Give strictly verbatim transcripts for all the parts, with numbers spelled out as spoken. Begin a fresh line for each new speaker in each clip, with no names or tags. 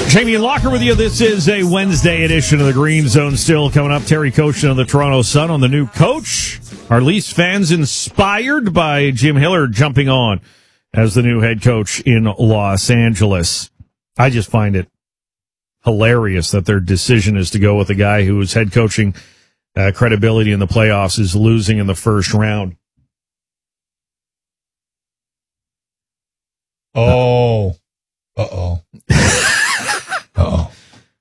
Jamie and Locker with you. This is a Wednesday edition of the Green Zone. Still coming up, Terry Koshin of the Toronto Sun on the new coach. Our Leafs fans inspired by Jim Hiller jumping on as the new head coach in Los Angeles. I just find it hilarious that their decision is to go with a guy whose head coaching uh, credibility in the playoffs is losing in the first round.
Oh. Uh-oh. Uh-oh.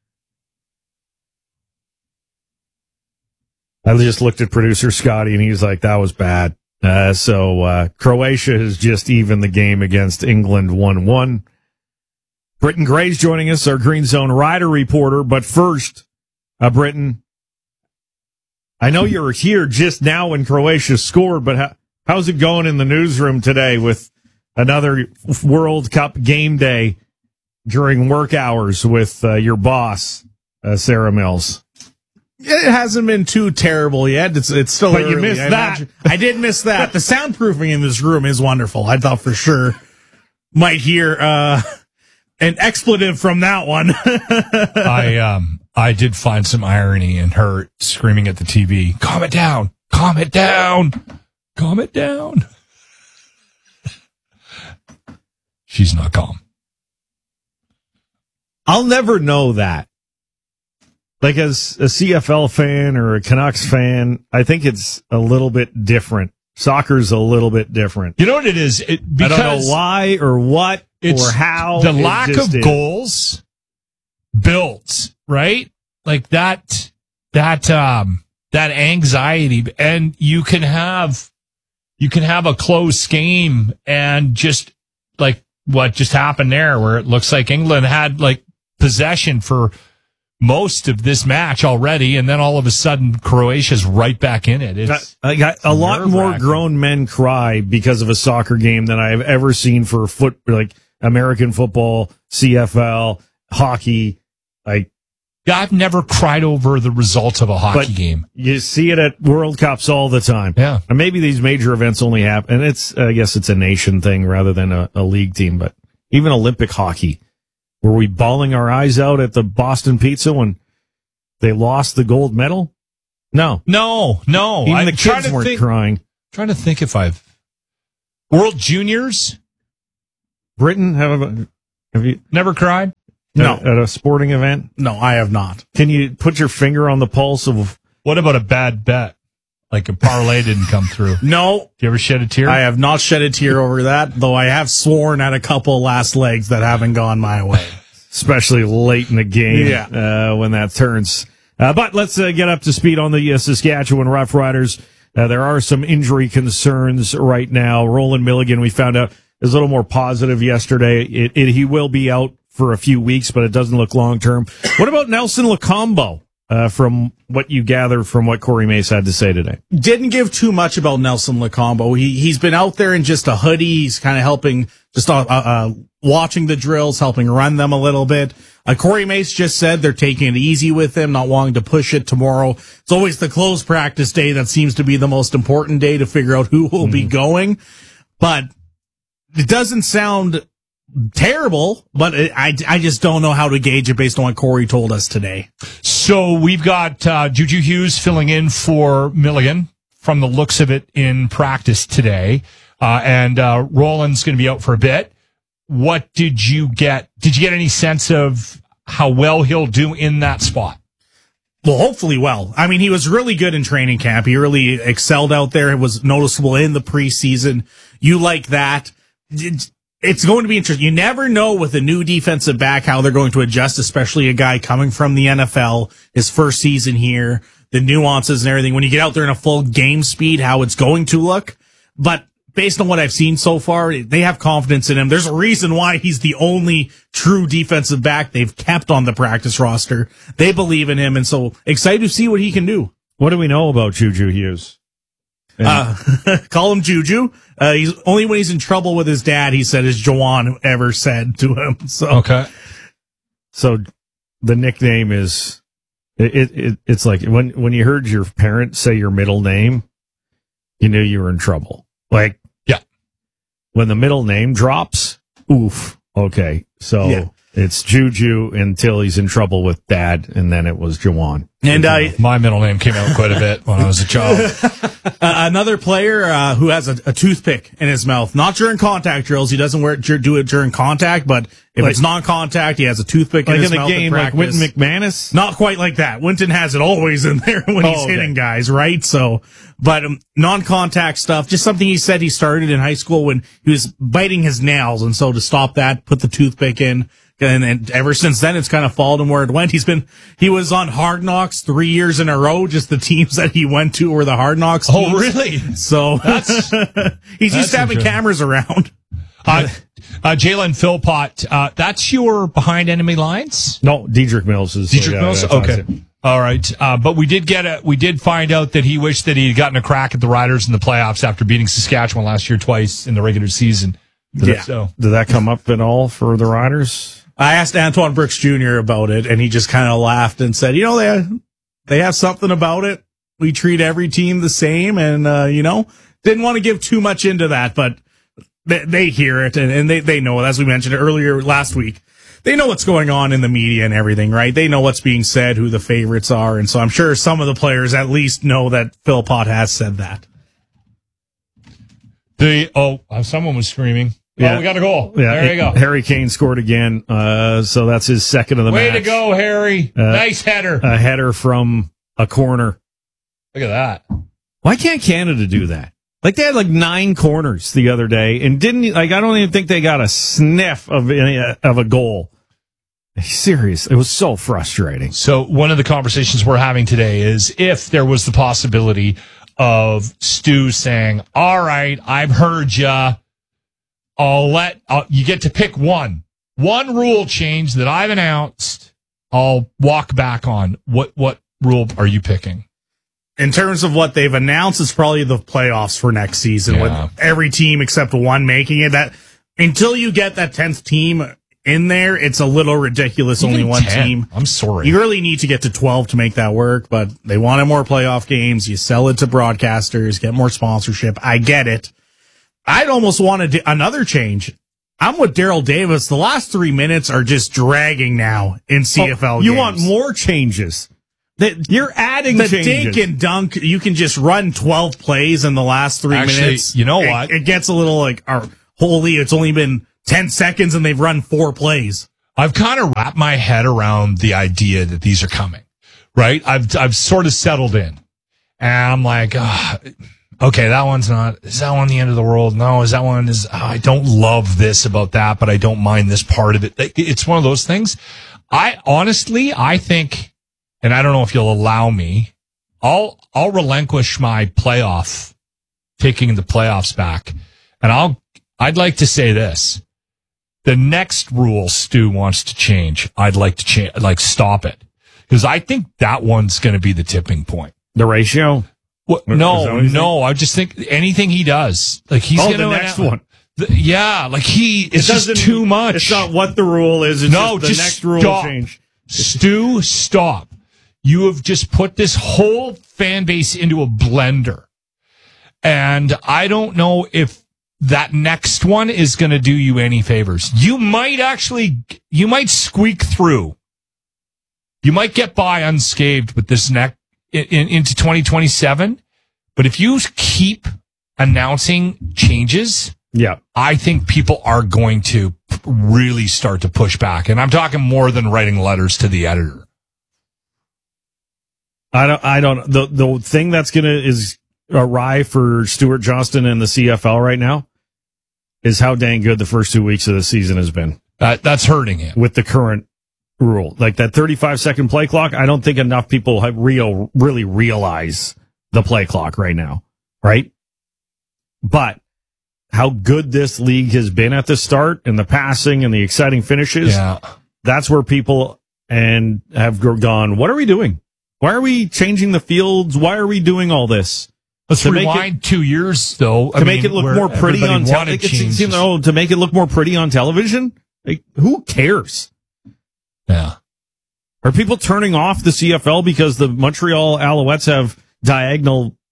I just looked at producer Scotty, and he's like, that was bad. Uh, so uh, Croatia has just evened the game against England one one. Britton Gray's joining us, our Green Zone Rider reporter. But first, uh, Britton, I know you're here just now when Croatia scored, but how, how's it going in the newsroom today with another World Cup game day during work hours with uh, your boss, uh, Sarah Mills?
It hasn't been too terrible yet. It's it's still
But
early.
you missed
I
that.
imagine- I did miss that. The soundproofing in this room is wonderful. I thought for sure might hear uh, an expletive from that one.
I um I did find some irony in her screaming at the T V, calm it down, calm it down, calm it down. She's not calm.
I'll never know that. Like, as a C F L fan or a Canucks fan, I think it's a little bit different. Soccer's a little bit different.
You know what it is? It,
I don't know why or what
it's
or how.
The
It
lack
just
of
is.
goals builds, right? Like that, that, um, that anxiety, and you can have, you can have a close game and just like what just happened there, where it looks like England had like possession for most of this match already, and then all of a sudden Croatia's right back in it. It's
I got a lot more
nerve-wracking.
grown men cry because of a soccer game than I have ever seen for foot, like American football, C F L, hockey. Like,
I've never cried over the result of a hockey
But-
game.
you see it at World Cups all the time.
Yeah.
And maybe these major events only happen, and it's, I guess it's a nation thing rather than a, a league team, but even Olympic hockey. Were we bawling our eyes out at the Boston Pizza when they lost the gold medal? No.
No, no.
Even
I'm
the
trying
kids
to
weren't
think,
crying.
trying to think if I've World Juniors
Britain, have, a, have you
never cried.
No.
at, at a sporting event?
No, I have not.
Can you put your finger on the pulse of...
What about a bad bet? Like a parlay didn't come through.
No,
Do you ever shed a tear?
I have not shed a tear over that, though I have sworn at a couple last legs that haven't gone my way.
especially late in the game
Yeah.
uh, when that turns. Uh, but let's uh, get up to speed on the uh, Saskatchewan Rough Riders. Uh, there are some injury concerns right now. Roland Milligan, we found out, is a little more positive yesterday. It, it, he will be out for a few weeks, but it doesn't look long term. What about Nelson Lacombo, uh, from what you gather from what Corey Mace had to say today?
Didn't give too much about Nelson Lacombo. He, he's been out there in just a hoodie. He's kind of helping, just uh, uh, watching the drills, helping run them a little bit. Uh, Corey Mace just said they're taking it easy with him, not wanting to push it tomorrow. It's always the closed practice day that seems to be the most important day to figure out who will mm. be going. But it doesn't sound terrible, but it, I, I just don't know how to gauge it based on what Corey told us today.
So we've got uh, Juju Hughes filling in for Milligan from the looks of it in practice today. Uh, and uh, Roland's going to be out for a bit. What did you get? Did you get any sense of how well he'll do in that spot?
Well, hopefully well. I mean, he was really good in training camp. He really excelled out there. It was noticeable in the preseason. You like that. It's going to be interesting. You never know with a new defensive back how they're going to adjust, especially a guy coming from the N F L, his first season here, the nuances and everything. When you get out there in a full game speed, how it's going to look. But based on what I've seen so far, they have confidence in him. There's a reason why he's the only true defensive back they've kept on the practice roster. They believe in him, and so excited to see what he can do.
What do we know about Juju Hughes?
Uh, call him Juju. Uh, he's only when he's in trouble with his dad, he said, as Jawan ever said to him. So,
okay.
So the nickname is, it, it, it it's like when, when you heard your parents say your middle name, you knew you were in trouble. Like,
yeah,
when the middle name drops, oof. Okay. So
yeah.
It's Juju until he's in trouble with dad, and then it was Jawan.
And I,
my middle name came out quite a bit when I was a child.
uh, another player uh, who has a, a toothpick in his mouth, not during contact drills. He doesn't wear it, do it during contact, but if
like,
it's non-contact, he has a toothpick
like
in his
in the
mouth.
game, like Wynton McManus.
Not quite like that. Wynton has it always in there when
oh,
he's
okay.
hitting guys, right? So, but um, non-contact stuff, just something he said he started in high school when he was biting his nails, and so to stop that, put the toothpick in. And, and ever since then, it's kind of followed him where it went. He's been, he was on Hard Knocks three years in a row. Just the teams that he went to were the Hard Knocks teams.
Oh, really?
So
That's,
he's used to having cameras around.
Uh, uh, Jalen Philpott, uh, that's your behind enemy lines?
No, Dedrick Mills is.
Dedrick
yeah,
Mills? Okay. All right. Uh, but we did get a, we did find out that he wished that he had gotten a crack at the Riders in the playoffs after beating Saskatchewan last year twice in the regular season.
Did,
yeah.
it, so. Did that come up at all for the Riders?
I asked Antoine Brooks Junior about it, and he just kind of laughed and said, you know, they, they have something about it. We treat every team the same, and, uh, you know, didn't want to give too much into that, but they, they hear it, and, and they, they know, as we mentioned earlier last week, they know what's going on in the media and everything, right? They know what's being said, who the favorites are, and so I'm sure some of the players at least know that Philpott has said that.
The, oh, someone was screaming. Yeah, oh, we got a goal. Yeah, there you go.
Harry Kane scored again, uh, so that's his second of the
Way
match.
Way to go, Harry. Uh, nice header.
A header from a corner.
Look at that.
Why can't Canada do that? Like, they had like nine corners the other day, and didn't, like, I don't even think they got a sniff of any, of a goal. Serious. It was so frustrating.
So one of the conversations we're having today is if there was the possibility of Stu saying, all right, I've heard ya. I'll let, I'll, you get to pick one, one rule change that I've announced. I'll walk back on. What, what rule are you picking?
In terms of what they've announced, it's probably the playoffs for next season yeah. with every team except one making it. That until you get that tenth team in there, it's a little ridiculous. Even only one
ten.
Team.
I'm sorry.
You really need to get to twelve to make that work, but they wanted more playoff games. You sell it to broadcasters, get more sponsorship. I get it. I'd almost want to another change. I'm with Daryl Davis. The last three minutes are just dragging now in C F L
oh, You
games.
want more changes. The, You're adding
the
changes.
dink and dunk. You can just run twelve plays in the last three
Actually,
minutes.
You know
it,
what?
It gets a little like, uh, holy, it's only been ten seconds and they've run four plays.
I've kind of wrapped my head around the idea that these are coming, right? I've, I've sort of settled in and I'm like, oh, okay, that one's not, is that one the end of the world? No, is that one is, oh, I don't love this about that, but I don't mind this part of it. It's one of those things. I honestly, I think, and I don't know if you'll allow me, I'll, I'll relinquish my playoff, taking the playoffs back. And I'll, I'd like to say this. The next rule Stu wants to change, I'd like to change, like stop it. Because I think that one's going to be the tipping point.
The ratio?
Well, no, no. I just think anything he does, like he's
oh,
going to
the next one.
The, yeah, like he it's
it
just too much.
It's not what the rule is. It's
no,
just the
just
next rule
stop.
change.
Stu, stop. You have just put this whole fan base into a blender, and I don't know if that next one is going to do you any favors. You might actually, you might squeak through. You might get by unscathed with this neck in, in, into twenty twenty-seven. But if you keep announcing changes,
yeah,
I think people are going to really start to push back. And I'm talking more than writing letters to the editor.
I don't, I don't, the, the thing that's going to is awry for Stuart Johnston and the C F L right now is how dang good the first two weeks of the season has been.
That, that's hurting him.
With the current rule. Like that thirty-five second play clock, I don't think enough people have real, really realize the play clock right now, right? But how good this league has been at the start and the passing and the exciting finishes,
yeah.
That's where people and have gone, what are we doing? Why are we changing the fields? Why are we doing all this?
Let's
to
rewind it, two years, though.
To I make mean, it look more pretty on television. Oh, to make it look more pretty on television? Like, who cares?
Yeah.
Are people turning off the C F L because the Montreal Alouettes have diagonal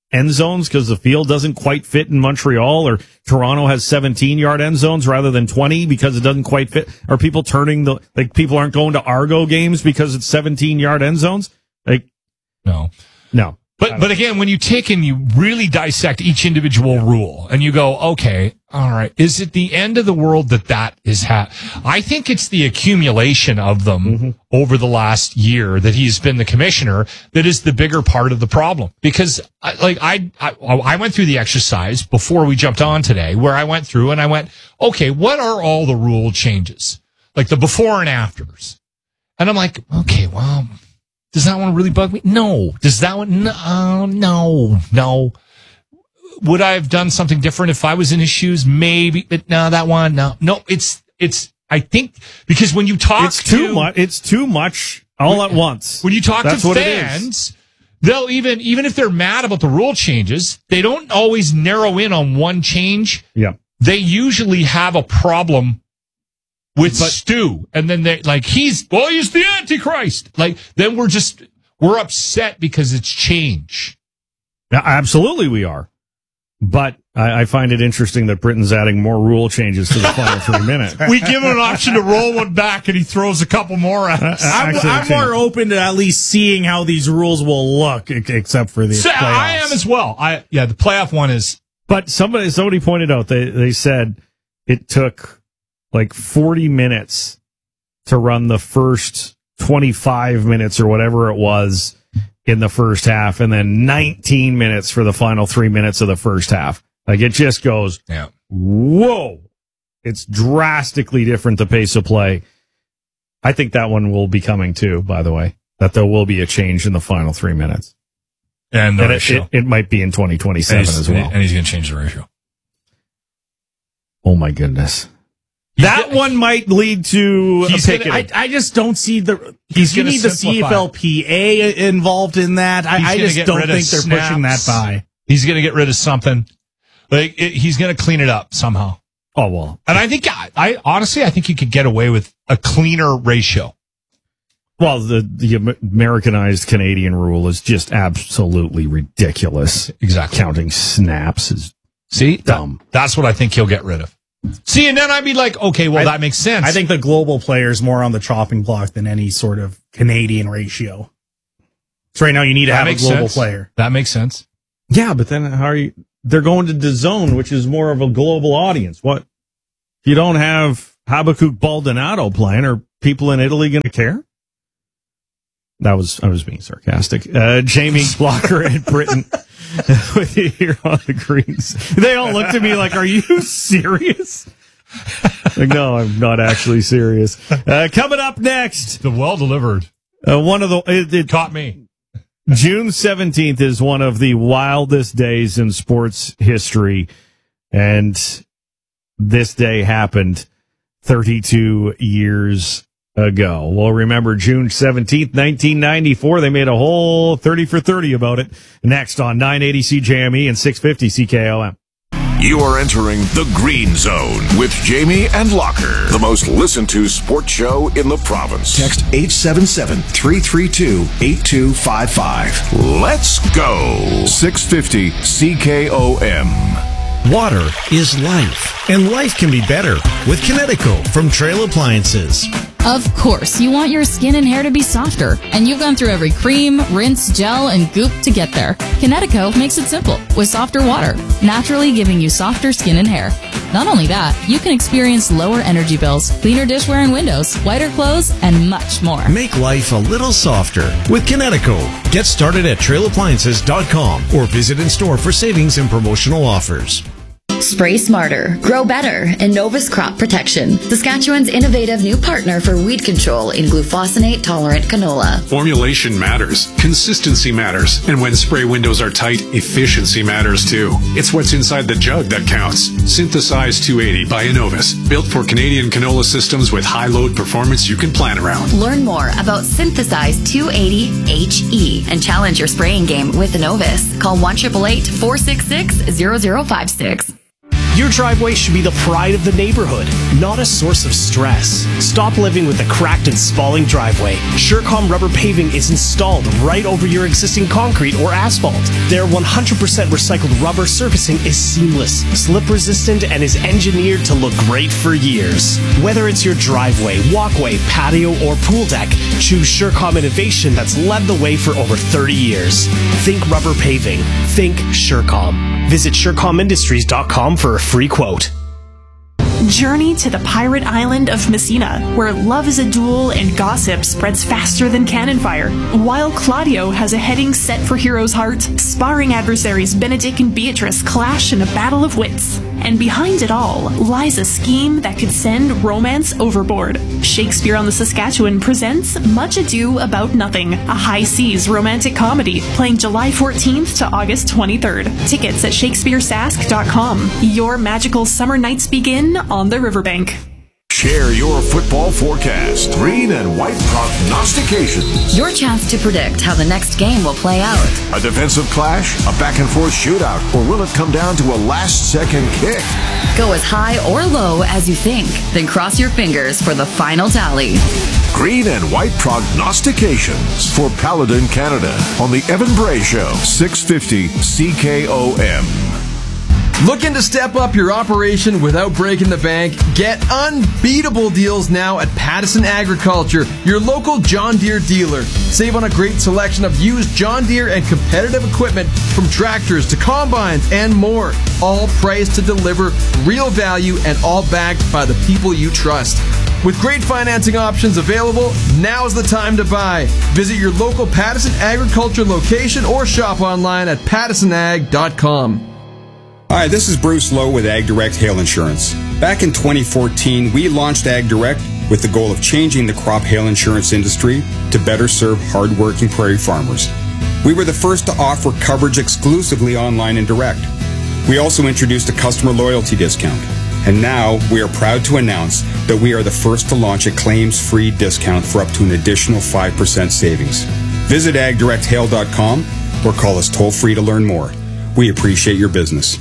end zones because the field doesn't quite fit in Montreal, or Toronto has seventeen yard end zones rather than twenty because it doesn't quite fit? Are people turning the, like, people aren't going to Argo games because it's seventeen yard end zones? Like,
no,
no.
But but again, when you take and you really dissect each individual yeah. rule and you go, okay, all right, is it the end of the world that that is ha- I think it's the accumulation of them mm-hmm. over the last year that he's been the commissioner that is the bigger part of the problem. Because I, like I, I I went through the exercise before we jumped on today where I went through and I went, okay, what are all the rule changes? Like the before and afters. And I'm like, okay, well, does that one really bug me? No. Does that one? No, no, no. Would I have done something different if I was in his shoes? Maybe, but no, that one, no, no. It's, it's. I think because when you talk,
it's too
to,
much. It's too much all at once.
When you talk
That's
to
what
fans, they'll even, even if they're mad about the rule changes, they don't always narrow in on one change.
Yeah,
they usually have a problem with
but,
Stu, and then they like he's well, he's the Antichrist. Like then we're just we're upset because it's change.
Absolutely, we are. But I, I find it interesting that Britain's adding more rule changes to the final three minutes.
We give him an option to roll one back, and he throws a couple more at us.
I'm, I'm more open to at least seeing how these rules will look, except for the
so,
playoffs.
I am as well. I yeah, the playoff one is.
But somebody somebody pointed out they they said it took like forty minutes to run the first twenty-five minutes or whatever it was in the first half, and then nineteen minutes for the final three minutes of the first half. Like it just goes,
yeah.
Whoa. It's drastically different, the pace of play. I think that one will be coming too, by the way, that there will be a change in the final three minutes.
And, the
and
ratio.
It, it, it might be in twenty twenty-seven as well.
And he's going to change the ratio.
Oh my goodness.
He's
that
gonna,
one might lead to a picketing.
I, I just don't see the.
He's
you need the C F L P A involved in that. I, I just don't think they're snaps. pushing that by.
He's going to get rid of something. Like it, he's going to clean it up somehow.
Oh well,
and I think I, I honestly I think you could get away with a cleaner ratio.
Well, the the Americanized Canadian rule is just absolutely ridiculous.
Exactly,
counting snaps is
see
dumb.
That, that's what I think he'll get rid of. See, and then I'd be like, okay, well, I, that makes sense.
I think the global player is more on the chopping block than any sort of Canadian ratio. So right now you need to
that
have a global
sense.
player.
That makes sense.
Yeah, but then how are you? They're going to DAZN, which is more of a global audience. What? If you don't have Habakkuk Baldonado playing, are people in Italy going to care? That was, I was being sarcastic. Uh, Jamie Blocker and Britain with you here on the Greens. They all looked at me like, are you serious? Like, no, I'm not actually serious. Uh, coming up next.
The well delivered.
Uh, one of the, it, it
caught me.
June seventeenth is one of the wildest days in sports history. And this day happened thirty-two years ago. Well, remember June seventeenth, nineteen ninety-four. They made a whole thirty for thirty about it. Next on nine eighty C J M E and six fifty C K O M.
You are entering the Green Zone with Jamie and Locker, the most listened to sports show in the province.
Text eight seven seven, three three two, eight two five five.
Let's go. six fifty C K O M.
Water is life, and life can be better with Kinetico from Trail Appliances.
Of course, you want your skin and hair to be softer, and you've gone through every cream, rinse, gel, and goop to get there. Kinetico makes it simple with softer water, naturally giving you softer skin and hair. Not only that, you can experience lower energy bills, cleaner dishware and windows, whiter clothes, and much more.
Make life a little softer with Kinetico. Get started at trail appliances dot com or visit in store for savings and promotional offers.
Spray smarter, grow better, and Novus Crop Protection, Saskatchewan's innovative new partner for weed control in glufosinate-tolerant canola.
Formulation matters, consistency matters, and when spray windows are tight, efficiency matters too. It's what's inside the jug that counts. Synthesize two eighty by Innovis, built for Canadian canola systems with high load performance you can plan around.
Learn more about Synthesize two eighty H E and challenge your spraying game with Innovis. Call one eight eight eight, four six six, zero zero five six.
Your driveway should be the pride of the neighborhood, not a source of stress. Stop living with a cracked and spalling driveway. Surecom rubber paving is installed right over your existing concrete or asphalt. Their one hundred percent recycled rubber surfacing is seamless, slip resistant, and is engineered to look great for years. Whether it's your driveway, walkway, patio, or pool deck, choose Surecom innovation that's led the way for over thirty years. Think rubber paving. Think Surecom. Visit Surecom Industries dot com for a free quote.
Journey to the pirate island of Messina, where love is a duel and gossip spreads faster than cannon fire. While Claudio has a heading set for Hero's heart, sparring adversaries Benedict and Beatrice clash in a battle of wits. And behind it all lies a scheme that could send romance overboard. Shakespeare on the Saskatchewan presents Much Ado About Nothing, a high seas romantic comedy, playing July fourteenth to August twenty-third. Tickets at shakespeare sask dot com. Your magical summer nights begin on the riverbank.
Share your football forecast. Green and white prognostications.
Your chance to predict how the next game will play out.
A defensive clash, a back and forth shootout, or will it come down to a last second kick?
Go as high or low as you think, then cross your fingers for the final tally.
Green and white prognostications for Paladin Canada on the Evan Bray Show, six fifty C K O M.
Looking to step up your operation without breaking the bank? Get unbeatable deals now at Pattison Agriculture, your local John Deere dealer. Save on a great selection of used John Deere and competitive equipment from tractors to combines and more. All priced to deliver real value and all backed by the people you trust. With great financing options available, now's the time to buy. Visit your local Pattison Agriculture location or shop online at pattison ag dot com.
Hi, this is Bruce Lowe with Ag Direct Hail Insurance. Back in twenty fourteen, we launched Ag Direct with the goal of changing the crop hail insurance industry to better serve hard-working prairie farmers. We were the first to offer coverage exclusively online and direct. We also introduced a customer loyalty discount. And now we are proud to announce that we are the first to launch a claims-free discount for up to an additional five percent savings. Visit ag direct hail dot com or call us toll-free to learn more. We appreciate your business.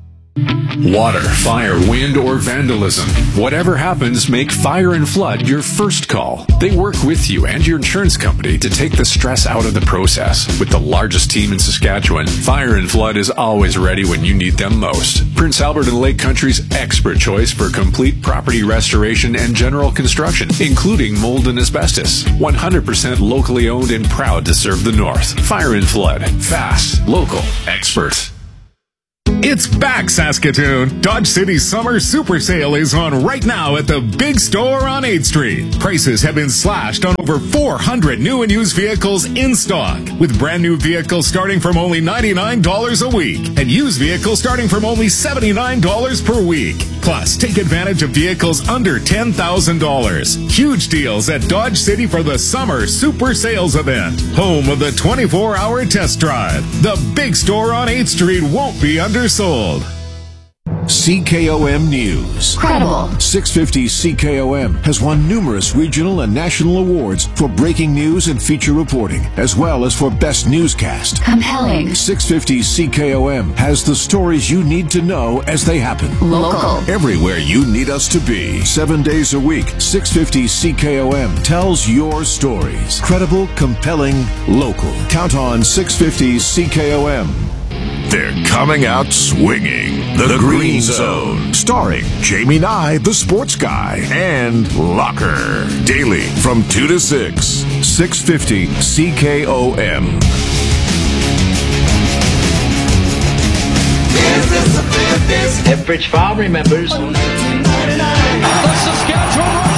Water, fire, wind, or vandalism. Whatever happens, make Fire and Flood your first call. They work with you and your insurance company to take the stress out of the process. With the largest team in Saskatchewan, Fire and Flood is always ready when you need them most. Prince Albert and Lake Country's expert choice for complete property restoration and general construction, including mold and asbestos. one hundred percent locally owned and proud to serve the North. Fire and Flood. Fast, local, expert.
It's back, Saskatoon! Dodge City's summer super sale is on right now at the Big Store on eighth Street. Prices have been slashed on over four hundred new and used vehicles in stock, with brand new vehicles starting from only ninety-nine dollars a week and used vehicles starting from only seventy-nine dollars per week. Plus, take advantage of vehicles under ten thousand dollars. Huge deals at Dodge City for the summer super sales event. Home of the twenty-four hour test drive. The Big Store on eighth Street won't be undersold.
C K O M News.
Credible.
six fifty C K O M has won numerous regional and national awards for breaking news and feature reporting, as well as for best newscast.
Compelling.
six fifty C K O M has the stories you need to know as they happen.
Local.
Everywhere you need us to be. Seven days a week, six fifty C K O M tells your stories. Credible, compelling, local. Count on six fifty C K O M. They're coming out swinging. The, the Green, Green Zone. Starring Jamie Nye, the sports guy, and Locker. Daily from two to six. six fifty C K O M.
If Rich Farm remembers.
The Saskatchewan